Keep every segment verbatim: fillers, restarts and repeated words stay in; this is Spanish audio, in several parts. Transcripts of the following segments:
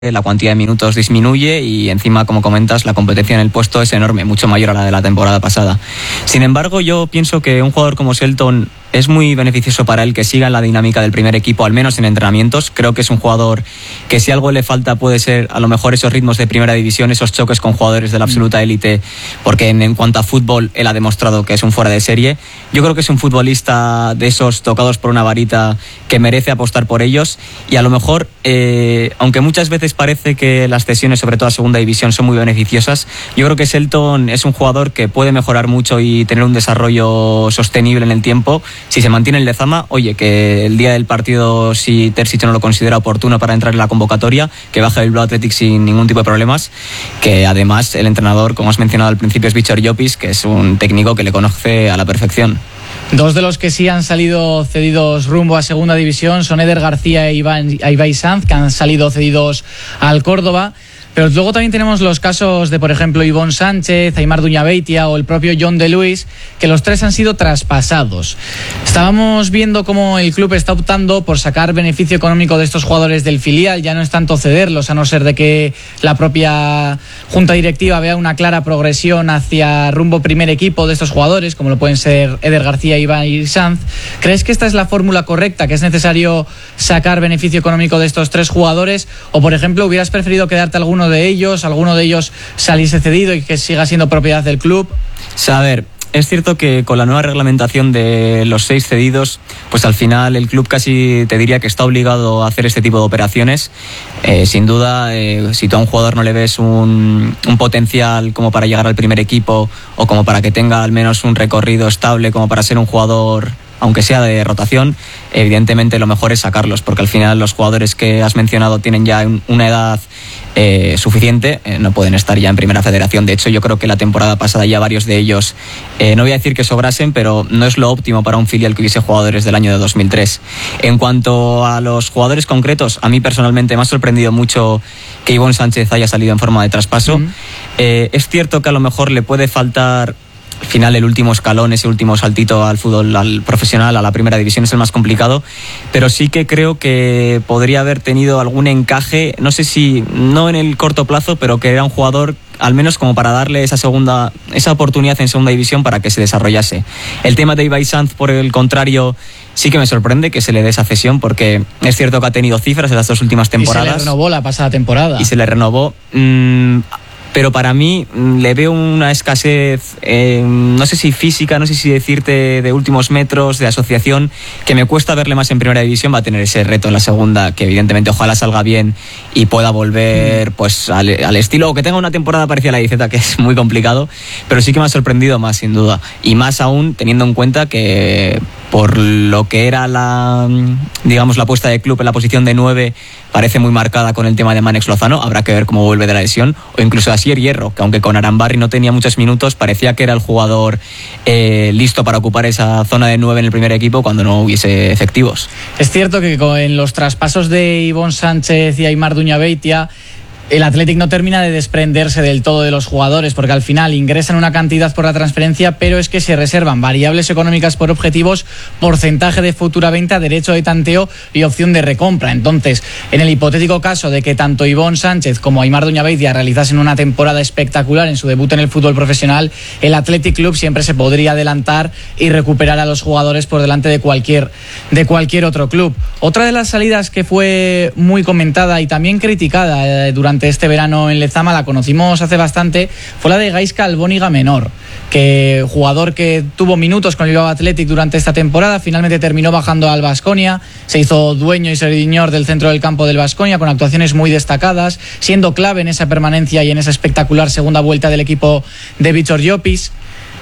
la cuantía de minutos disminuye y encima, como comentas, la competencia en el puesto es enorme, mucho mayor a la de la temporada pasada. Sin embargo, yo pienso que un jugador como Shelton es muy beneficioso para él que siga en la dinámica del primer equipo, al menos en entrenamientos. Creo que es un jugador que, si algo le falta, puede ser a lo mejor esos ritmos de primera división, esos choques con jugadores de la absoluta élite, porque en, en cuanto a fútbol él ha demostrado que es un fuera de serie. Yo creo que es un futbolista de esos tocados por una varita que merece apostar por ellos, y a lo mejor, eh, aunque muchas veces parece que las cesiones, sobre todo a segunda división, son muy beneficiosas, yo creo que Shelton es un jugador que puede mejorar mucho y tener un desarrollo sostenible en el tiempo si se mantiene en Lezama. Oye, que el día del partido, si Terzic no lo considera oportuno para entrar en la convocatoria, que baje el Bilbao Athletic sin ningún tipo de problemas, que además el entrenador, como has mencionado al principio, es Víctor Llopis, que es un técnico que le conoce a la perfección. Dos de los que sí han salido cedidos rumbo a segunda división son Eder García e Ibai Sanz, que han salido cedidos al Córdoba. Pero luego también tenemos los casos de, por ejemplo, Ivonne Sánchez, Aimar Duñabeitia o el propio John de Luis, que los tres han sido traspasados. Estábamos viendo cómo el club está optando por sacar beneficio económico de estos jugadores del filial. Ya no es tanto cederlos, a no ser de que la propia junta directiva vea una clara progresión hacia rumbo primer equipo de estos jugadores, como lo pueden ser Eder García y Ibai Sanz. ¿Crees que esta es la fórmula correcta, que es necesario sacar beneficio económico de estos tres jugadores? O, por ejemplo, hubieras preferido quedarte alguno de ellos, alguno de ellos salirse cedido y que siga siendo propiedad del club? A ver, es cierto que con la nueva reglamentación de los seis cedidos, pues al final el club casi te diría que está obligado a hacer este tipo de operaciones. Eh, sin duda, eh, si tú a un jugador no le ves un, un potencial como para llegar al primer equipo, o como para que tenga al menos un recorrido estable como para ser un jugador, aunque sea de rotación, evidentemente lo mejor es sacarlos, porque al final los jugadores que has mencionado tienen ya una edad eh, suficiente, eh, no pueden estar ya en primera federación. De hecho, yo creo que la temporada pasada ya varios de ellos, eh, no voy a decir que sobrasen, pero no es lo óptimo para un filial que hubiese jugadores del año de dos mil tres. En cuanto a los jugadores concretos, a mí personalmente me ha sorprendido mucho que Ivonne Sánchez haya salido en forma de traspaso. Mm. Eh, es cierto que a lo mejor le puede faltar al final el último escalón, ese último saltito al fútbol, al profesional, a la primera división, es el más complicado, pero sí que creo que podría haber tenido algún encaje, no sé si no en el corto plazo, pero que era un jugador al menos como para darle esa segunda, esa oportunidad en segunda división para que se desarrollase. El tema de Ibai Sanz, por el contrario, sí que me sorprende que se le dé esa cesión, porque es cierto que ha tenido cifras en las dos últimas temporadas. Y se le renovó la pasada temporada. Y se le renovó. Mmm, pero para mí le veo una escasez, eh, no sé si física, no sé si decirte de últimos metros, de asociación, que me cuesta verle más en primera división. Va a tener ese reto en la segunda, que evidentemente ojalá salga bien y pueda volver pues al, al estilo, o que tenga una temporada parecida a la I Z, que es muy complicado, pero sí que me ha sorprendido más, sin duda, y más aún teniendo en cuenta que por lo que era la, digamos, la apuesta del club en la posición de nueve, parece muy marcada con el tema de Mánex Lozano. Habrá que ver cómo vuelve de la lesión, o incluso Asier Hierro, que aunque con Arambarri no tenía muchos minutos, parecía que era el jugador eh, listo para ocupar esa zona de nueve en el primer equipo cuando no hubiese efectivos. Es cierto que en los traspasos de Ivonne Sánchez y Aimar Duñabeitia, el Athletic no termina de desprenderse del todo de los jugadores, porque al final ingresan una cantidad por la transferencia, pero es que se reservan variables económicas por objetivos, porcentaje de futura venta, derecho de tanteo y opción de recompra. Entonces, en el hipotético caso de que tanto Ivonne Sánchez como Aimar Duñabeitia realizasen una temporada espectacular en su debut en el fútbol profesional, el Athletic Club siempre se podría adelantar y recuperar a los jugadores por delante de cualquier, de cualquier otro club. Otra de las salidas que fue muy comentada y también criticada eh, durante este verano en Lezama, la conocimos hace bastante, fue la de Gaizka Albóniga Menor, que jugador que tuvo minutos con el Bilbao Athletic durante esta temporada, finalmente terminó bajando al Baskonia, se hizo dueño y señor del centro del campo del Baskonia con actuaciones muy destacadas, siendo clave en esa permanencia y en esa espectacular segunda vuelta del equipo de Víctor Llopis.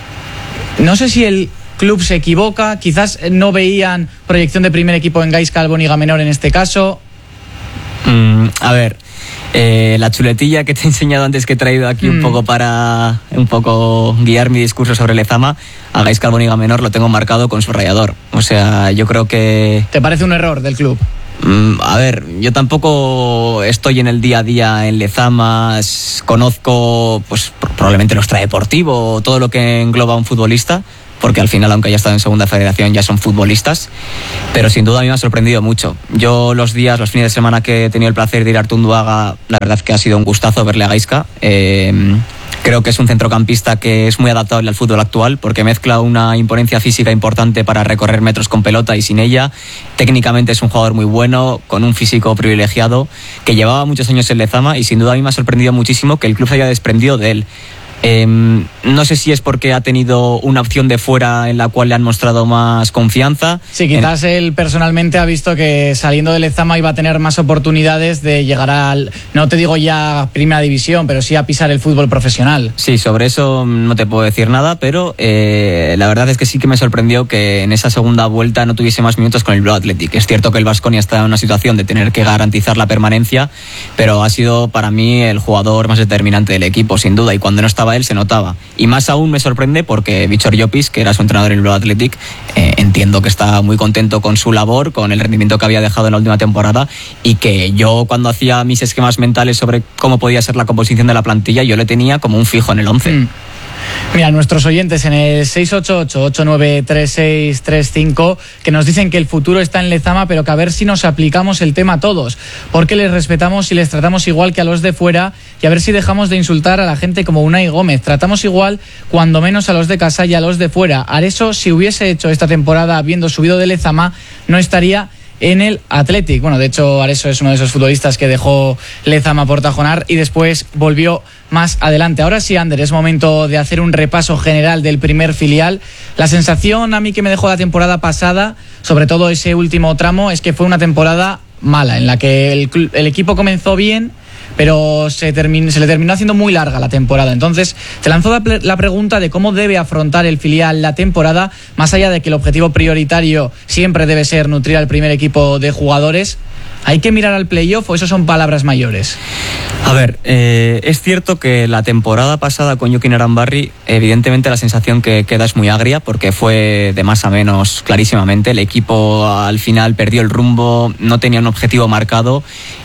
No sé si el club se equivoca, quizás no veían proyección de primer equipo en Gaizka Albóniga Menor en este caso. Mm, a ver, Eh, la chuletilla que te he enseñado antes, que he traído aquí mm. un poco para un poco guiar mi discurso sobre Lezama, a Gaizka Albóniga Menor lo tengo marcado con subrayador. O sea, yo creo que... ¿Te parece un error del club? Mm, a ver, yo tampoco estoy en el día a día en Lezama, conozco pues probablemente lo extradeportivo, todo lo que engloba a un futbolista, porque al final, aunque haya estado en segunda federación, ya son futbolistas, pero sin duda a mí me ha sorprendido mucho. Yo los días, los fines de semana que he tenido el placer de ir a Artunduaga, la verdad es que ha sido un gustazo verle a Gaizka. Eh, Creo que es un centrocampista que es muy adaptable al fútbol actual porque mezcla una imponencia física importante para recorrer metros con pelota y sin ella. Técnicamente es un jugador muy bueno, con un físico privilegiado, que llevaba muchos años en Lezama y sin duda a mí me ha sorprendido muchísimo que el club se haya desprendido de él. Eh, no sé si es porque ha tenido una opción de fuera en la cual le han mostrado más confianza. Sí, quizás en... él personalmente ha visto que saliendo de Lezama iba a tener más oportunidades de llegar al, no te digo ya primera división, pero sí a pisar el fútbol profesional. Sí, sobre eso no te puedo decir nada, pero eh, la verdad es que sí que me sorprendió que en esa segunda vuelta no tuviese más minutos con el Bilbao Athletic. Es cierto que el Baskonia está en una situación de tener que garantizar la permanencia, pero ha sido para mí el jugador más determinante del equipo, sin duda, y cuando no estaba él se notaba. Y más aún me sorprende porque Víctor Llopis, que era su entrenador en el Bilbao Athletic, eh, entiendo que está muy contento con su labor, con el rendimiento que había dejado en la última temporada, y que yo cuando hacía mis esquemas mentales sobre cómo podía ser la composición de la plantilla, yo le tenía como un fijo en el once. Mm. Mira, nuestros oyentes en el seis ocho ocho, ocho nueve tres seis tres cinco que nos dicen que el futuro está en Lezama, pero que a ver si nos aplicamos el tema a todos, porque les respetamos y les tratamos igual que a los de fuera, y a ver si dejamos de insultar a la gente como Unai Gómez. Tratamos igual cuando menos a los de casa y a los de fuera. Areso, si hubiese hecho esta temporada habiendo subido de Lezama, no estaría en el Athletic. Bueno, de hecho Areso es uno de esos futbolistas que dejó Lezama por Tajonar y después volvió más adelante. Ahora sí, Ander, es momento de hacer un repaso general del primer filial. La sensación a mí que me dejó la temporada pasada, sobre todo ese último tramo, es que fue una temporada mala, en la que el, el equipo comenzó bien, pero se, termin, se le terminó haciendo muy larga la temporada. Entonces, te lanzo la, la pregunta de cómo debe afrontar el filial la temporada, más allá de que el objetivo prioritario siempre debe ser nutrir al primer equipo de jugadores. ¿Hay que mirar al playoff o eso son palabras mayores? A ver, eh, es cierto que la temporada pasada con Jokin Arambarri, evidentemente la sensación que queda es muy agria porque fue de más a menos clarísimamente. El equipo al final perdió el rumbo, no tenía un objetivo marcado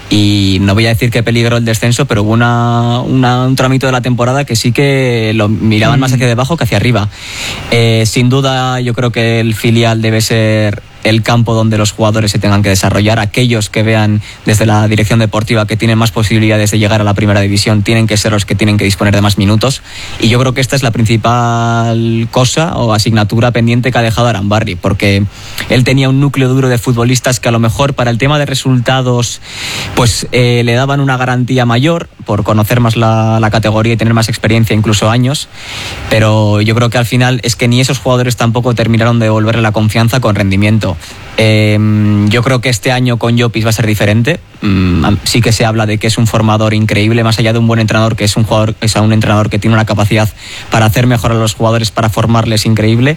y no voy a decir que peligró el descenso, pero hubo una, una, un tramito de la temporada que sí que lo miraban mm. más hacia debajo que hacia arriba. Eh, sin duda yo creo que el filial debe ser el campo donde los jugadores se tengan que desarrollar. Aquellos que vean desde la dirección deportiva que tienen más posibilidades de llegar a la primera división tienen que ser los que tienen que disponer de más minutos, y yo creo que esta es la principal cosa o asignatura pendiente que ha dejado Arambarri, porque él tenía un núcleo duro de futbolistas que a lo mejor para el tema de resultados pues eh, le daban una garantía mayor por conocer más la, la categoría y tener más experiencia, incluso años, pero yo creo que al final es que ni esos jugadores tampoco terminaron de devolverle la confianza con rendimiento. Eh, yo creo que este año con Llopis va a ser diferente. Mm, sí que se habla de que es un formador increíble, más allá de un buen entrenador, que es un jugador, es un entrenador que tiene una capacidad para hacer mejor a los jugadores, para formarles increíble.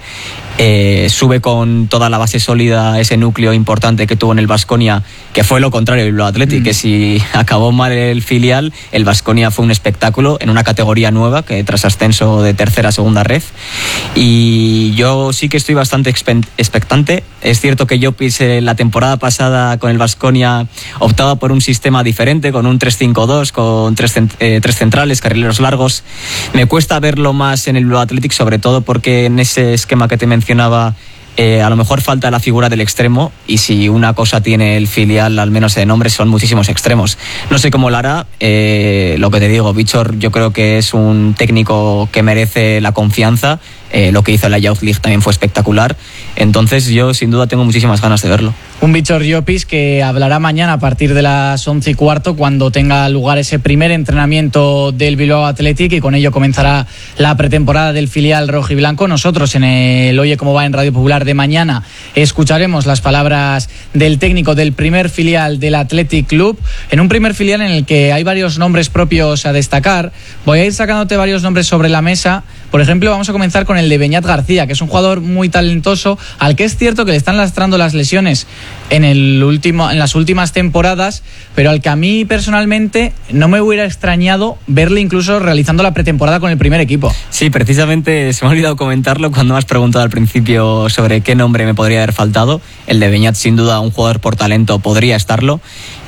Eh, sube con toda la base sólida ese núcleo importante que tuvo en el Baskonia, que fue lo contrario del Bilbao Athletic, mm. que si acabó mal el filial, el Baskonia fue un espectáculo en una categoría nueva, que tras ascenso de tercera a segunda red. Y yo sí que estoy bastante expectante. Es cierto que Llopis eh, la temporada pasada con el Baskonia optaba por un sistema diferente, con un tres cinco dos, con tres, eh, tres centrales, carrileros largos. Me cuesta verlo más en el Bilbao Athletic, sobre todo porque en ese esquema que te mencionaba Eh, a lo mejor falta la figura del extremo, y si una cosa tiene el filial, al menos de nombre, son muchísimos extremos. No sé cómo lo hará, eh, lo que te digo, Víctor yo creo que es un técnico que merece la confianza. Eh, lo que hizo en la Youth League también fue espectacular, entonces yo sin duda tengo muchísimas ganas de verlo. Un Víctor Llopis que hablará mañana a partir de las once y cuarto, cuando tenga lugar ese primer entrenamiento del Bilbao Athletic, y con ello comenzará la pretemporada del filial rojiblanco. Nosotros en el Oye Cómo Va en Radio Popular de mañana escucharemos las palabras del técnico del primer filial del Athletic Club, en un primer filial en el que hay varios nombres propios a destacar. Voy a ir sacándote varios nombres sobre la mesa. Por ejemplo, vamos a comenzar con el de Beñat García, que es un jugador muy talentoso, al que es cierto que le están lastrando las lesiones en el último, en las últimas temporadas, pero al que a mí personalmente no me hubiera extrañado verle incluso realizando la pretemporada con el primer equipo. Sí, precisamente se me ha olvidado comentarlo cuando me has preguntado al principio sobre qué nombre me podría haber faltado. El de Beñat, sin duda, un jugador por talento podría estarlo.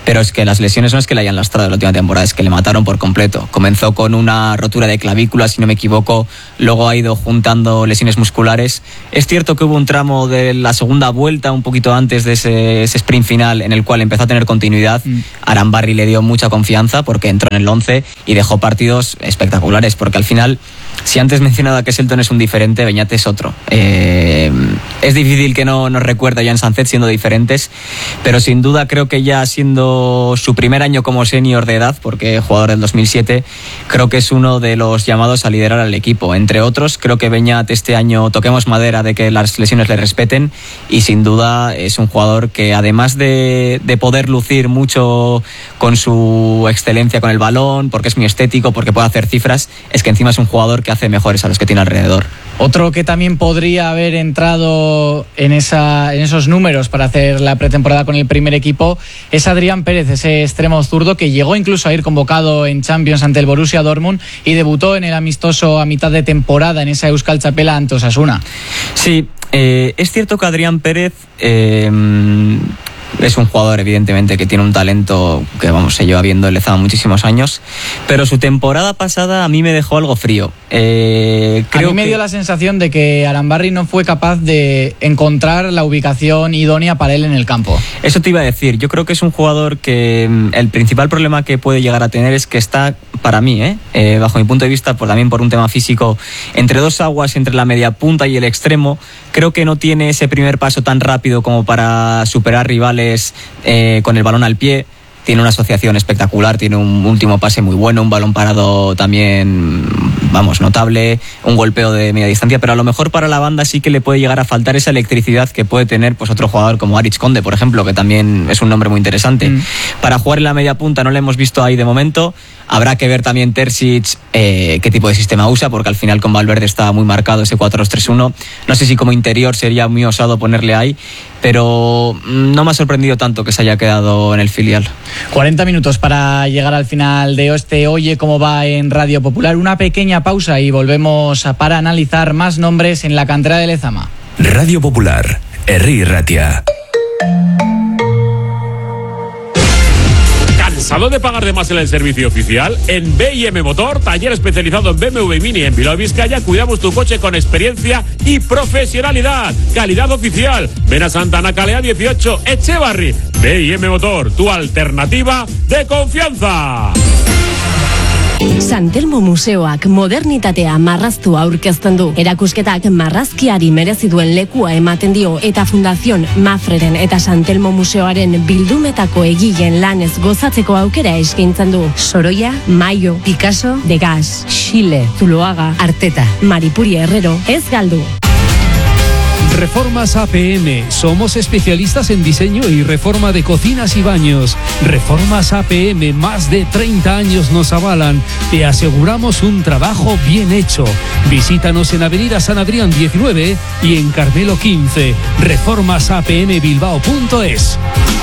pero es que las lesiones no es que le hayan lastrado la última temporada, es que le mataron por completo. Comenzó con una rotura de clavícula, si no me equivoco, luego ha ido juntando lesiones musculares. Es cierto que hubo un tramo de la segunda vuelta, un poquito antes de ese, ese sprint final, en el cual empezó a tener continuidad. Mm. Arambarri le dio mucha confianza porque entró en el once y dejó partidos espectaculares, porque al final, si antes mencionaba que Shelton es un diferente, Beñat es otro. Eh, es difícil que no nos recuerde a Jan Sancet siendo diferentes, pero sin duda creo que ya siendo su primer año como senior de edad, porque jugador del dos mil siete, creo que es uno de los llamados a liderar al equipo. Entre otros, creo que Beñat este año, toquemos madera de que las lesiones le respeten, y sin duda es un jugador que, además de, de poder lucir mucho con su excelencia con el balón, porque es muy estético, porque puede hacer cifras, es que encima es un jugador que hace mejores a los que tiene alrededor. Otro que también podría haber entrado en, esa, en esos números para hacer la pretemporada con el primer equipo es Adrián Pérez, ese extremo zurdo que llegó incluso a ir convocado en Champions ante el Borussia Dortmund y debutó en el amistoso a mitad de temporada en esa Euskal Txapela ante Osasuna. Sí, eh, es cierto que Adrián Pérez... Eh, es un jugador, evidentemente, que tiene un talento que, vamos, se lleva viendo en Lezama muchísimos años, pero su temporada pasada a mí me dejó algo frío. Eh, creo a mí me que... dio la sensación de que Arambarri no fue capaz de encontrar la ubicación idónea para él en el campo. Eso te iba a decir. Yo creo que es un jugador que el principal problema que puede llegar a tener es que está, para mí, eh, eh, bajo mi punto de vista, por, también por un tema físico, entre dos aguas, entre la media punta y el extremo. Creo que no tiene ese primer paso tan rápido como para superar rivales eh, con el balón al pie. Tiene una asociación espectacular, tiene un último pase muy bueno, un balón parado también, vamos, notable, un golpeo de media distancia, pero a lo mejor para la banda sí que le puede llegar a faltar esa electricidad que puede tener pues otro jugador como Aritz Conde, por ejemplo, que también es un nombre muy interesante. Mm. Para jugar en la media punta no le hemos visto ahí de momento. Habrá que ver también Terzic eh, qué tipo de sistema usa, porque al final con Valverde está muy marcado ese cuatro dos tres uno. No sé si como interior sería muy osado ponerle ahí, pero no me ha sorprendido tanto que se haya quedado en el filial. cuarenta minutos para llegar al final de este Oye Cómo Va en Radio Popular. Una pequeña pausa y volvemos para analizar más nombres en la cantera de Lezama. Radio Popular, Herri Ratia. ¿Cansado de pagar de más en el servicio oficial? En B I M Motor, taller especializado en B M W Mini en Bilbao, Vizcaya, cuidamos tu coche con experiencia y profesionalidad. Calidad oficial. Ven a Santana Calea dieciocho, Echevarri. B I M Motor, tu alternativa de confianza. San Telmo Museoak modernitatea marraztu aurkezten du. Erakusketak marrazkiari merezi duen lekua ematen dio eta Fundación Mafreren eta San Telmo Museoaren bildumetako egileen lanez gozatzeko aukera eskaintzen du. Sorolla, Mayo, Picasso, Degas, Xile, Zuloaga, Arteta, Maripuri Herrero, ez galdu. Reformas A P M. Somos especialistas en diseño y reforma de cocinas y baños. Reformas A P M, más de treinta años nos avalan. Te aseguramos un trabajo bien hecho. Visítanos en Avenida San Adrián diecinueve y en Carmelo quince. reformas a p m bilbao punto es.